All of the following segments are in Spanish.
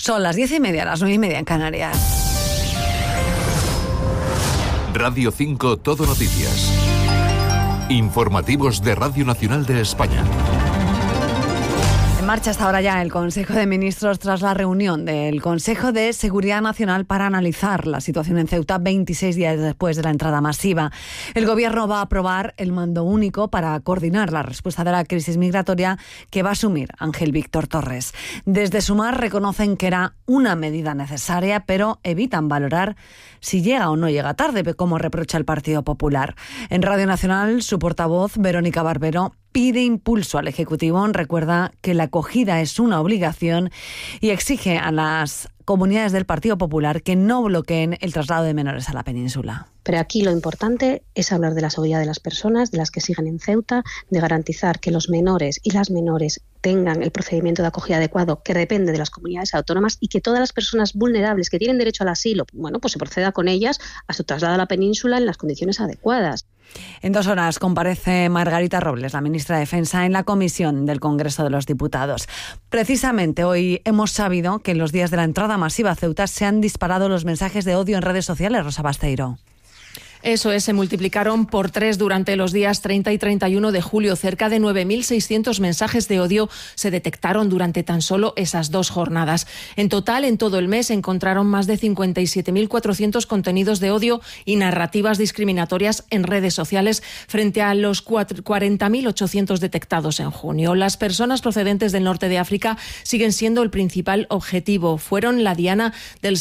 Son las 10:30, las 9:30 en Canarias. Radio 5 Todo Noticias. Informativos de Radio Nacional de España. En marcha hasta ahora ya el Consejo de Ministros tras la reunión del Consejo de Seguridad Nacional para analizar la situación en Ceuta 26 días después de la entrada masiva. El Gobierno va a aprobar el mando único para coordinar la respuesta de la crisis migratoria que va a asumir Ángel Víctor Torres. Desde Sumar reconocen que era una medida necesaria, pero evitan valorar si llega o no llega tarde, como reprocha el Partido Popular. En Radio Nacional, su portavoz, Verónica Barbero, pide impulso al Ejecutivo, recuerda que la acogida es una obligación y exige a las comunidades del Partido Popular que no bloqueen el traslado de menores a la península. Pero aquí lo importante es hablar de la seguridad de las personas, de las que siguen en Ceuta, de garantizar que los menores y las menores tengan el procedimiento de acogida adecuado que depende de las comunidades autónomas y que todas las personas vulnerables que tienen derecho al asilo, pues se proceda con ellas a su traslado a la península en las condiciones adecuadas. En 2 horas comparece Margarita Robles, la ministra de Defensa, en la comisión del Congreso de los Diputados. Precisamente hoy hemos sabido que en los días de la entrada masiva a Ceuta se han disparado los mensajes de odio en redes sociales, Rosa Basteiro. Eso es, se multiplicaron por 3 durante los días 30 y 31 de julio. Cerca de 9.600 mensajes de odio se detectaron durante tan solo esas 2 jornadas. En total, en todo el mes, encontraron más de 57.400 contenidos de odio y narrativas discriminatorias en redes sociales frente a los 40.800 detectados en junio. Las personas procedentes del norte de África siguen siendo el principal objetivo. Fueron la diana del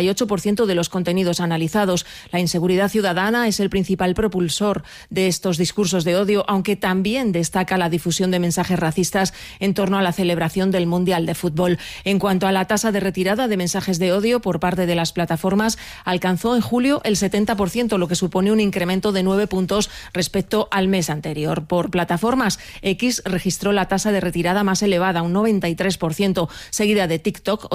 68% de los contenidos analizados. La inseguridad ciudadana es el principal propulsor de estos discursos de odio, aunque también destaca la difusión de mensajes racistas en torno a la celebración del Mundial de Fútbol. En cuanto a la tasa de retirada de mensajes de odio por parte de las plataformas, alcanzó en julio el 70%, lo que supone un incremento de 9 puntos respecto al mes anterior. Por plataformas, X registró la tasa de retirada más elevada, un 93%, seguida de TikTok,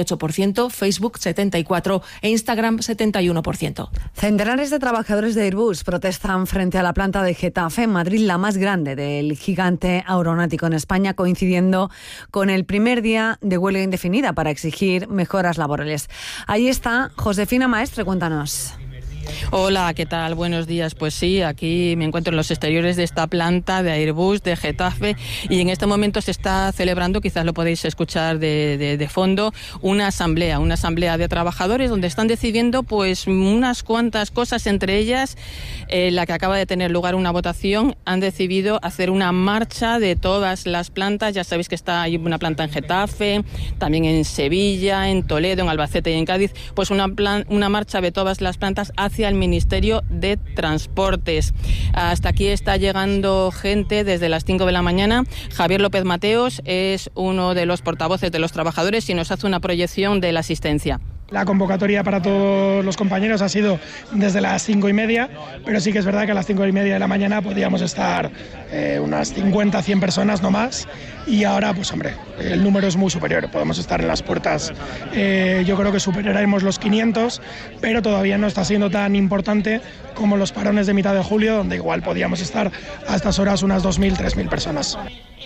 88%, Facebook, 74% e Instagram, 71%. Centenares de trabajadores de Airbus protestan frente a la planta de Getafe, en Madrid, la más grande del gigante aeronáutico en España, coincidiendo con el primer día de huelga indefinida para exigir mejoras laborales. Ahí está Josefina Maestre, cuéntanos. Hola, ¿qué tal? Buenos días. Pues sí, aquí me encuentro en los exteriores de esta planta de Airbus de Getafe y en este momento se está celebrando, quizás lo podéis escuchar de fondo, una asamblea de trabajadores donde están decidiendo pues unas cuantas cosas, entre ellas la que acaba de tener lugar una votación. Han decidido hacer una marcha de todas las plantas. Ya sabéis que hay una planta en Getafe, también en Sevilla, en Toledo, en Albacete y en Cádiz, pues una marcha de todas las plantas hacia el Ministerio de Transportes. Hasta aquí está llegando gente desde las 5 de la mañana. Javier López Mateos es uno de los portavoces de los trabajadores y nos hace una proyección de la asistencia. La convocatoria para todos los compañeros ha sido desde las 5:30, pero sí que es verdad que a las 5:30 de la mañana podíamos estar unas 50, 100 personas, no más, y ahora, pues hombre, el número es muy superior, podemos estar en las puertas, yo creo que superaremos los 500, pero todavía no está siendo tan importante como los parones de mitad de julio, donde igual podíamos estar a estas horas unas 2.000, 3.000 personas.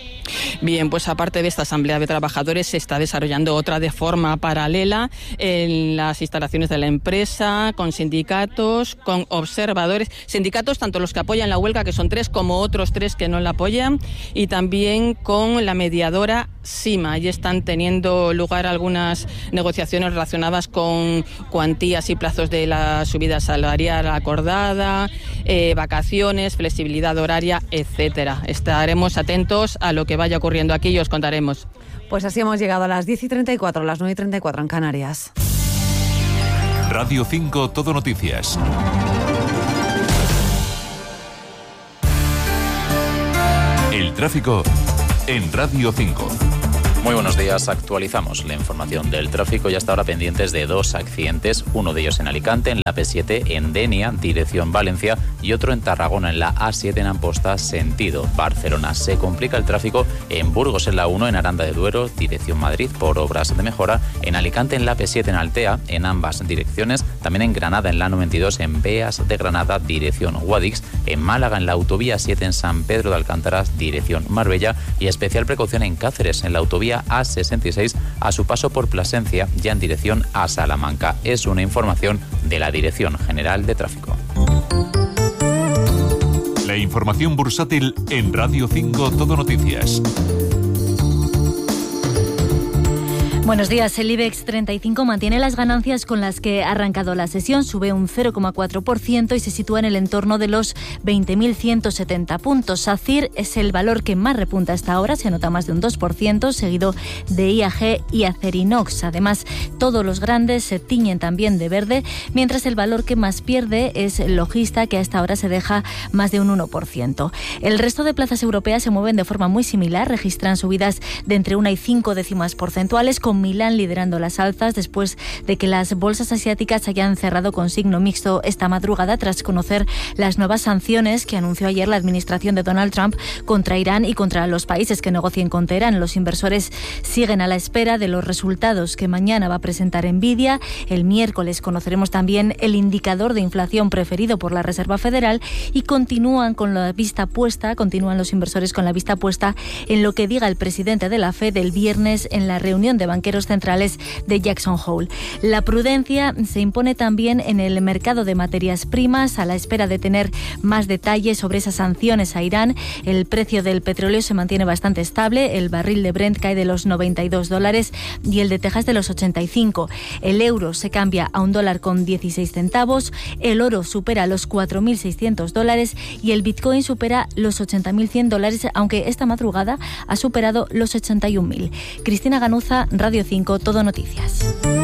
Bien, pues aparte de esta asamblea de trabajadores se está desarrollando otra de forma paralela en las instalaciones de la empresa, con sindicatos, con observadores, sindicatos tanto los que apoyan la huelga, que son 3, como otros 3 que no la apoyan, y también con la mediadora SIMA. Allí están teniendo lugar algunas negociaciones relacionadas con cuantías y plazos de la subida salarial acordada, vacaciones, flexibilidad horaria, etcétera. Estaremos atentos a lo que vaya ocurriendo aquí y os contaremos. Pues así hemos llegado a las 10:34, las 9:34 en Canarias. Radio 5 Todo Noticias. El tráfico en Radio 5. Muy buenos días, actualizamos la información del tráfico y hasta ahora pendientes de 2 accidentes, uno de ellos en Alicante, en la P7 en Denia, dirección Valencia, y otro en Tarragona, en la A7 en Amposta, sentido Barcelona. Se complica el tráfico en Burgos, en la 1, en Aranda de Duero, dirección Madrid, por obras de mejora, en Alicante, en la P7 en Altea, en ambas direcciones, también en Granada, en la 92, en Beas de Granada, dirección Guadix, en Málaga, en la autovía 7 en San Pedro de Alcántara, dirección Marbella, y especial precaución en Cáceres, en la autovía vía A66 a su paso por Plasencia, ya en dirección a Salamanca. Es una información de la Dirección General de Tráfico. La información bursátil en Radio 5 Todo Noticias. Buenos días. El IBEX 35 mantiene las ganancias con las que ha arrancado la sesión. Sube un 0,4% y se sitúa en el entorno de los 20.170 puntos. SACIR es el valor que más repunta hasta ahora. Se anota más de un 2%, seguido de IAG y Acerinox. Además, todos los grandes se tiñen también de verde, mientras el valor que más pierde es Logista, que hasta ahora se deja más de un 1%. El resto de plazas europeas se mueven de forma muy similar. Registran subidas de entre 1 y 5 décimas porcentuales, con Milán liderando las alzas después de que las bolsas asiáticas hayan cerrado con signo mixto esta madrugada tras conocer las nuevas sanciones que anunció ayer la administración de Donald Trump contra Irán y contra los países que negocien con Teherán. Los inversores siguen a la espera de los resultados que mañana va a presentar Nvidia. El miércoles conoceremos también el indicador de inflación preferido por la Reserva Federal y continúan los inversores con la vista puesta en lo que diga el presidente de la Fed el viernes en la reunión de banqueros centrales de Jackson Hole. La prudencia se impone también en el mercado de materias primas a la espera de tener más detalles sobre esas sanciones a Irán. El precio del petróleo se mantiene bastante estable. El barril de Brent cae de los $92 y el de Texas de los 85. El euro se cambia a $1.16. El oro supera los $4.600 y el Bitcoin supera los $80.100, aunque esta madrugada ha superado los 81.000. Cristina Ganuza, Radio 5, Todo Noticias.